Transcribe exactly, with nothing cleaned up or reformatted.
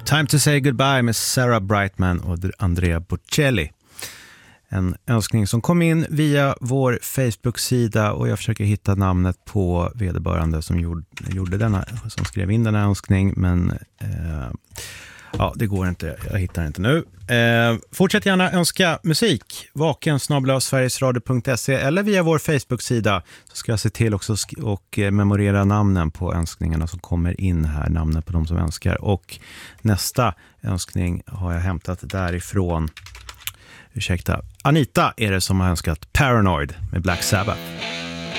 Time to say goodbye med Sarah Brightman och Andrea Bocelli. En önskning som kom in via vår Facebook-sida och jag försöker hitta namnet på vederbörande som gjorde, gjorde denna, som skrev in denna önskning, men eh, ja, det går inte, jag hittar inte nu. Eh, fortsätt gärna önska musik, vaken snabel-a sverigesradio punkt se eller via vår Facebook-sida, så ska jag se till också sk- och eh, memorera namnen på önskningarna som kommer in här, namnen på de som önskar. Och nästa önskning har jag hämtat därifrån. Ursäkta, Anita är det som har önskat Paranoid med Black Sabbath.